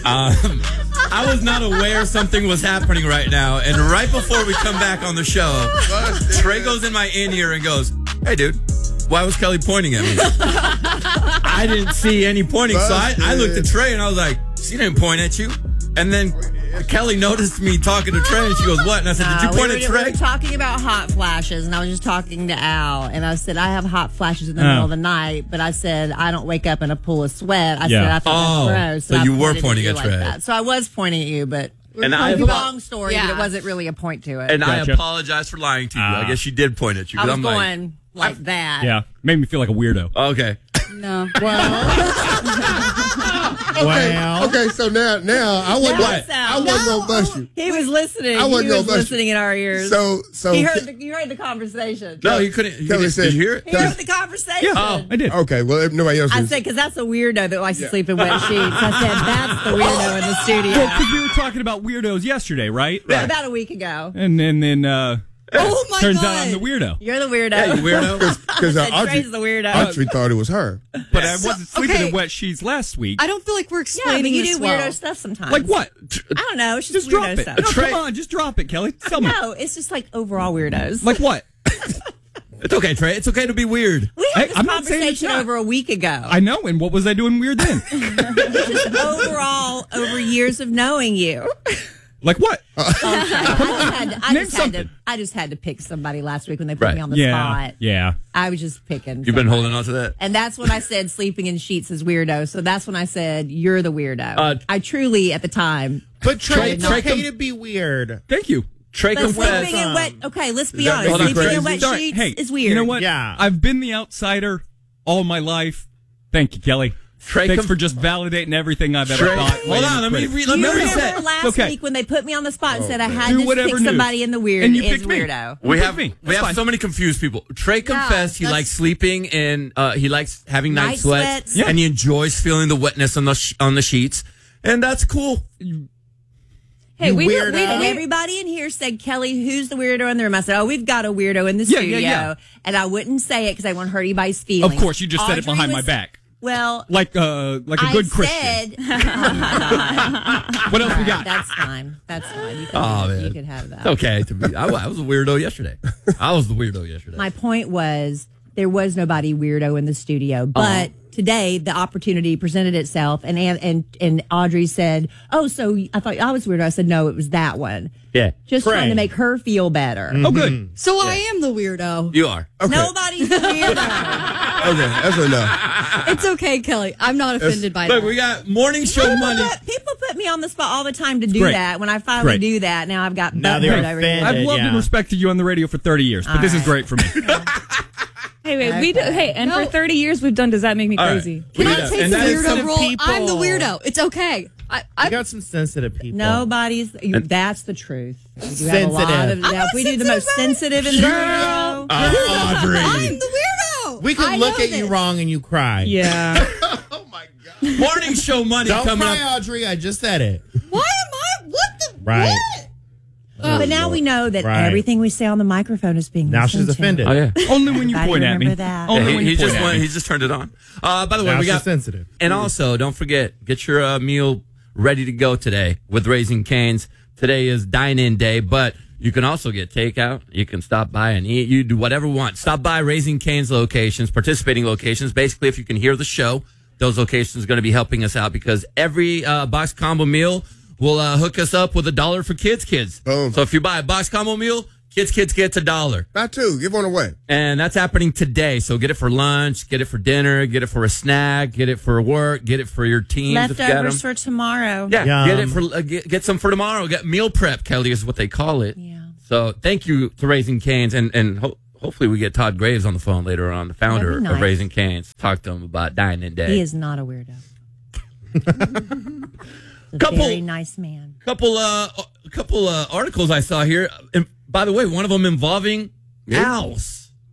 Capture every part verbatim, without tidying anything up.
Um, I was not aware something was happening right now, and right before we come back on the show, Trey goes in my in-ear and goes, "Hey, dude, why was Kelly pointing at me?" I didn't see any pointing, so I, I looked at Trey and I was like, "She didn't point at you." And then Kelly noticed me talking to Trey, and she goes, "What?" And I said, "Did you uh, point we at were, Trey?" We were talking about hot flashes, and I was just talking to Al, and I said, I have hot flashes in the oh. middle of the night, but I said, I don't wake up in a pool of sweat. I yeah. said, I think oh, that's gross. So I you were pointed pointing at, at you Trey. Like that. So I was pointing at you, but and I long story, yeah. but it wasn't really a point to it. And gotcha. I apologize for lying to you. Uh, I guess she did point at you. I was I'm going like, like that. Yeah, made me feel like a weirdo. Okay. No. Well. Okay, well. okay, so now, now I wasn't, What? I wasn't No. gonna bust you. He was listening. I wasn't he was gonna bust listening you. in our ears. So, so he heard the, you heard the conversation. No, he couldn't. He Kelly did, said- did you hear it? He heard the conversation. Yeah, oh, I did. Okay, well, if nobody else. I is- said, because that's a weirdo that likes to sleep in wet sheets. I said, that's the weirdo in the studio. Well, because we were talking about weirdos yesterday, right? Right. About a week ago. And then, then uh, Oh my turns god! out I'm the weirdo. You're the weirdo. Yeah, you weirdo. Because I said, Audrey, Trey's the weirdo. Audrey thought it was her. But I wasn't sleeping okay. in wet sheets last week. I don't feel like we're yeah, explaining but you this do well. weirdo stuff sometimes. Like what? I don't know. It's just, Just drop weirdo it. stuff. No, Trey- come on, just drop it, Kelly. Tell me. No, it's just like overall weirdos. Like what? It's okay, Trey. It's okay to be weird. we had Hey, this I'm not saying it's conversation not. over a week ago. I know, and what was I doing weird then? just overall over years of knowing you. Like what? Okay. I just had to, I Name just had to, something. I just had to pick somebody last week when they put Right. me on the Yeah, spot. yeah. I was just picking. You've been somebody. holding on to that. And that's when I said sleeping in sheets is weirdo. So that's when I said you're the weirdo. Uh, I truly at the time. But Trey, it's Trey, okay com- to be weird. Thank you. Trey But confessed. sleeping in wet. Okay, let's be that- honest. hold on, Sleeping in crazy? wet Sorry, sheets hey, is weird. You know what? Yeah. I've been the outsider all my life. Thank you, Kelly. Trey Thanks com- for just validating everything I've ever Trey- thought. Hold on, let me Critic. read. Let Do me you reset. remember last Okay. week when they put me on the spot and said I had Do to whatever pick news. somebody in the weird And you is picked me. weirdo? We Pick have me. we That's have fine. so many confused people. Trey confessed he that's- likes sleeping in. Uh, he likes having night, Night sweats, sweats. Yeah. and he enjoys feeling the wetness on the sh- on the sheets, and that's cool. Hey, You we weirdo. we, And we everybody in here said, Kelly, who's the weirdo in the room? I said, oh, we've got a weirdo in the Yeah, studio. yeah, yeah. And I wouldn't say it because I wouldn't hurt anybody's feelings. Of course, you just said it Audrey behind my was- back. Well, Like uh, like a I good Christian. said, oh my God. What else we got? That's fine. That's fine. You could, Oh, have, man. you could have that. It's okay to be. I, I was a weirdo yesterday. I was the weirdo yesterday. My point was there was nobody weirdo in the studio, but Uh-huh. today the opportunity presented itself, and and and Audrey said, "Oh, so I thought I was weirdo." I said, "No, it was that one." yeah, Just Trey. trying to make her feel better. Oh, good. so I am the weirdo. you are. Okay, Nobody's the weirdo. okay, that's enough. It's okay, Kelly. I'm not offended by Look, that. we got morning show People money. put, people put me on the spot all the time to do great. that. When I finally Great. do that, now I've got Now butt they're hurt over here. offended. I've loved yeah. and respected you on the radio for thirty years, but this is great for me. Hey, wait, we do, hey, and No. for thirty years we've done Does That Make Me All right. Crazy? Can We I got- take and the that is weirdo some role? people- I'm the weirdo. It's okay. I, I I got some sensitive people. Nobody's. You, that's the truth. We do have a lot of. Sensitive. Now, I'm if we not do the most sensitive in the studio. Uh, Audrey. I'm the weirdo. We I can look know at you this. wrong and you cry. Yeah. Oh my god. Morning show money Don't coming cry, up. Audrey. I just said it. Why am I? What the? Right. What? But now we know that Right. everything we say on the microphone is being Now listened she's to. offended. Oh yeah. Only when you Everybody point at me. remember that. Only Yeah, when he, you he point just at went, me. he just turned it on. Uh, by the way, Now we she's got sensitive. and also don't forget get your uh, meal ready to go today with Raising Cane's. Today is dine-in day, but you can also get takeout. You can stop by and eat. You do whatever you want. Stop by Raising Cane's locations, participating locations. Basically, if you can hear the show, those locations are going to be helping us out because every uh, box combo meal will uh, hook us up with a dollar for kids, kids. Boom. So if you buy a box combo meal, kids, kids gets a dollar. Not two. Give one away. And that's happening today. So get it for lunch, get it for dinner, get it for a snack, get it for work, get it for your teams. if you got 'em. Leftovers for tomorrow. Yeah, Yum. get it for uh, get, get some for tomorrow. Get meal prep, Kelly is what they call it. Yeah. So thank you to Raising Cane's, and and ho- hopefully we get Todd Graves on the phone later on, the founder That'd be of nice. Raising Cane's. Talk to him about dining day. He is not a weirdo. He's a Couple- very nice man. couple uh a couple uh articles I saw here, and by the way, one of them involving owls.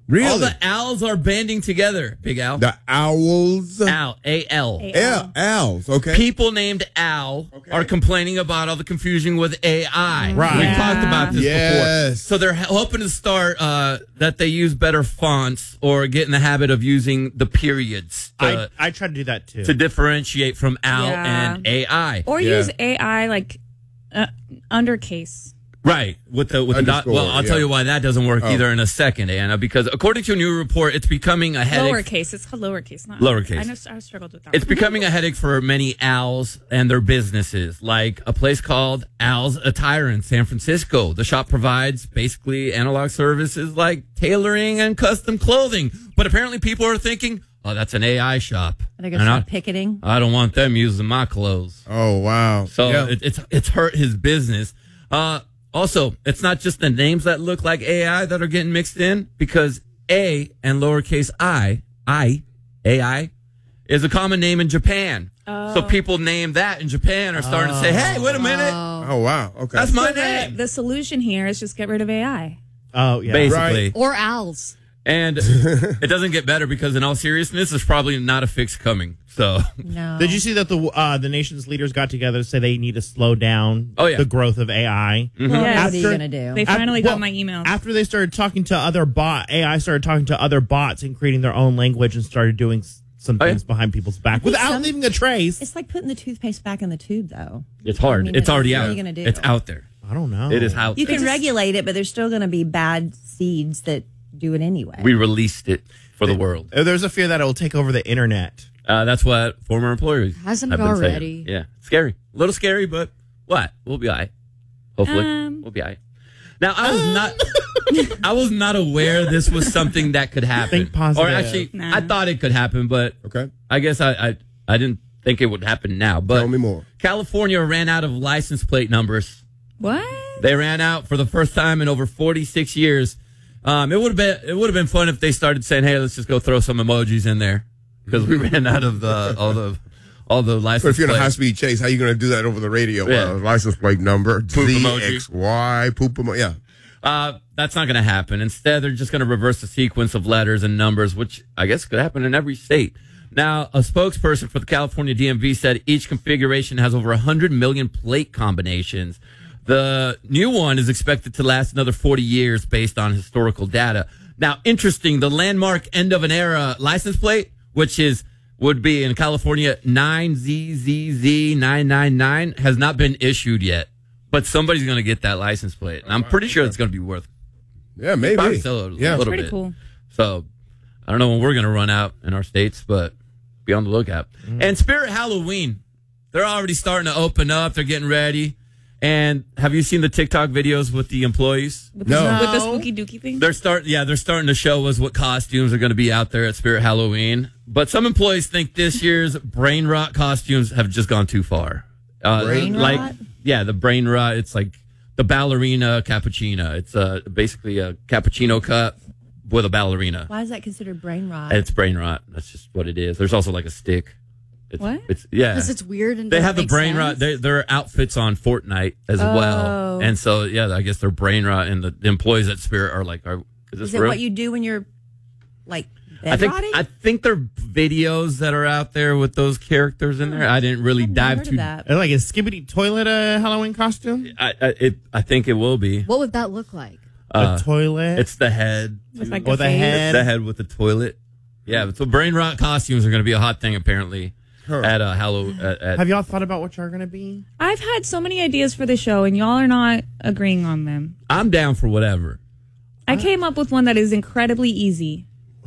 Really? All the owls are banding together, Big Al. The owls. Al, A L. L, owls. Okay. People named Al Okay. are complaining about all the confusion with A I. Right. We've Yeah. talked about this Yes. before. So they're hoping to start uh, that they use better fonts or get in the habit of using the periods to, I I try to do that too. to differentiate from Al Yeah. and A I. Or Yeah. use A I like uh, undercase. Right. With the with the dot. Underscore, Well, I'll yeah. tell you why that doesn't work Oh. either in a second, Anna, because according to a new report, it's becoming a headache. Lowercase. It's called lowercase, not Lowercase. I know. I struggled with that. It's becoming a headache for many owls and their businesses, like a place called Owl's Attire in San Francisco. The shop provides basically analog services like tailoring and custom clothing. But apparently people are thinking, oh, that's an A I shop. I think And it's I, picketing. I don't want them using my clothes. Oh, wow. So Yeah. it, it's it's hurt his business. Uh, also, it's not just the names that look like A I that are getting mixed in, because A and lowercase I, I, A I, is a common name in Japan. So people name that in Japan are starting to say, hey, wait a minute. Oh, wow. Okay. That's my So the, name. the solution here is just get rid of A I. oh yeah. Basically. Or owls. And it doesn't get better because, in all seriousness, there's probably not a fix coming. So, No. Did you see that the uh, the nation's leaders got together to say they need to slow down Oh, yeah. the growth of A I? Well, Yes. what are you After- going to do? They Af- finally well, got my emails. After they started talking to other bot, A I started talking to other bots and creating their own language and started doing s- some Oh, yeah. things behind people's back without some- leaving a trace. It's like putting the toothpaste back in the tube, though. it's hard. I mean, it's already what out. are you gonna do? It's out there. I don't know. It is out You there. can regulate it, but there's still going to be bad seeds that do it anyway. We released it for the world. Uh, There's a fear that it will take over the internet. Uh, that's what former employers Hasn't have it been saying. already? Yeah, scary, a little scary, but what? We'll be all right. Hopefully, Um. we'll be all right. Now, I was not, I was not aware this was something that could happen. Think positive. Or actually, Nah. I thought it could happen, but Okay. I guess I, I, I didn't think it would happen now. But Tell me more. California ran out of license plate numbers. what? They ran out for the first time in over forty-six years. Um, it would have been it would have been fun if they started saying, "Hey, let's just go throw some emojis in there," because we ran out of the all the all the license But if you're in a high plates. speed chase, how you going to do that over the radio? Yeah. Uh, license plate number, Poop Z emoji. X Y, poop emoji. Yeah. Uh, that's not going to happen. Instead, they're just going to reverse the sequence of letters and numbers, which I guess could happen in every state. Now, a spokesperson for the California D M V said each configuration has over one hundred million plate combinations. The new one is expected to last another forty years based on historical data. Now, interesting, the landmark end of an era license plate, which is would be in California nine Z Z Z nine nine nine, has not been issued yet. But somebody's going to get that license plate. And I'm pretty sure it's going to be worth Yeah, maybe. probably still a yeah. little Pretty bit. cool. So I don't know when we're going to run out in our states, but be on the lookout. And Spirit Halloween, they're already starting to open up. They're getting ready. And have you seen the TikTok videos with the employees? With No. the, with the spooky dookie thing? They're start, yeah, they're starting to show us what costumes are going to be out there at Spirit Halloween. But some employees think this year's brain rot costumes have just gone too far. Uh, Brain like, rot? yeah, the brain rot. It's like the ballerina cappuccino. It's uh, basically a cappuccino cup with a ballerina. Why is that considered brain rot? It's brain rot. That's just what it is. There's also like a stick. It's, What? It's yeah. Because it's weird and They doesn't have the make brain sense. rot. They, their outfits on Fortnite as well, Oh. and so yeah, I guess they're brain rot. And the, the employees at Spirit are like, are, "Is this is it real?" what you do when you're like bed I think rotting? I think there are videos that are out there with those characters in there. I didn't really I've never dive heard of too. that. Uh, Like a skibbity toilet uh, Halloween costume? I, I, it, I think it will be. What would that look like? Uh, a toilet? It's the head. With like Or a the face? head. The head with the toilet. Yeah, so brain rot costumes are going to be a hot thing apparently at uh, Halloween. At, at, Have y'all thought about what you're going to be? I've had so many ideas for the show, and y'all are not agreeing on them. I'm down for whatever. I came up with one that is incredibly easy.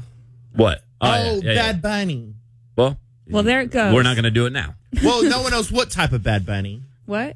What? Oh, yeah, yeah, yeah. Bad Bunny. Well, Well, there it goes. we're not going to do it now. Well, no one knows what type of Bad Bunny. What?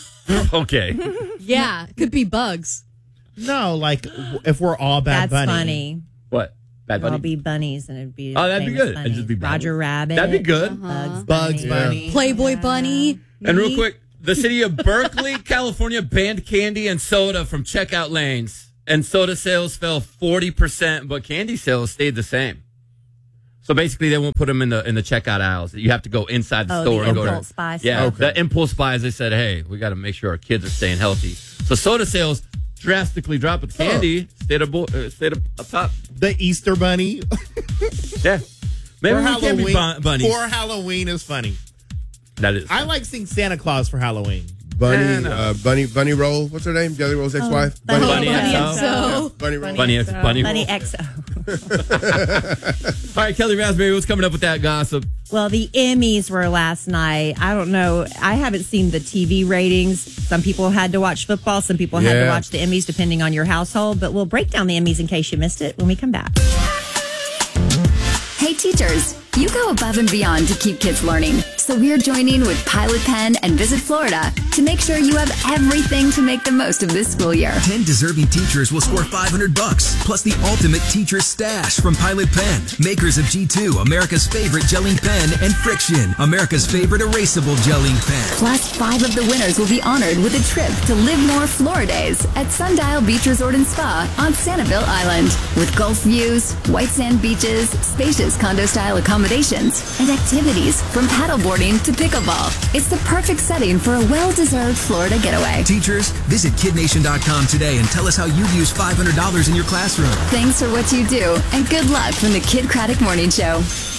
Okay. Yeah, it could be bugs. No, like w- if we're all Bad That's Bunny. funny. What? Bad It'll all Bunny? be bunnies, and it'd be Oh, that'd be famous good. It'd just be bunnies. bad. Roger Rabbit. That'd be good. Bugs, Bugs Bunny. Bunny. Playboy Bunny. And real me. quick, the city of Berkeley, California banned candy and soda from checkout lanes. And soda sales fell forty percent, but candy sales stayed the same. So basically, they won't put them in the in the checkout aisles. You have to go inside the Oh, store the and go to. impulse buy Yeah, stuff. the impulse buys. They said, "Hey, we got to make sure our kids are staying healthy." So soda sales drastically drop with candy. Stayed, abo- uh, stayed up, up top. The Easter Bunny. Yeah. Maybe for we can be Halloween. bun- bunnies. For Halloween is funny. That is. I like seeing Santa Claus for Halloween. Bunny, Yeah, no. uh, Bunny, Bunny Roll. What's her name? Jelly Roll's ex-wife. Bunny- Bunny Bunny X O. So, Bunny Roll. Bunny X. Bunny. Bunny X O. All right, Kelly Raspberry, what's coming up with that gossip? Well, the Emmys were last night. I don't know. I haven't seen the T V ratings. Some people had to watch football. Some people had to Yeah. watch the Emmys, depending on your household. But we'll break down the Emmys in case you missed it when we come back. Hey teachers, you go above and beyond to keep kids learning. So we're joining with Pilot Pen and Visit Florida to make sure you have everything to make the most of this school year. ten deserving teachers will score five hundred bucks, plus the ultimate teacher stash from Pilot Pen, makers of G two, America's favorite gelling pen, and Friction, America's favorite erasable gelling pen. Plus, five of the winners will be honored with a trip to Live More Floridays at Sundial Beach Resort and Spa on Sanibel Island. With Gulf views, white sand beaches, spacious condo-style accommodations, and activities from paddleboarding to pickleball. It's the perfect setting for a well-deserved Florida getaway. Teachers, visit kid nation dot com today and tell us how you use five hundred dollars in your classroom. Thanks for what you do, and good luck from the Kid Craddock Morning Show.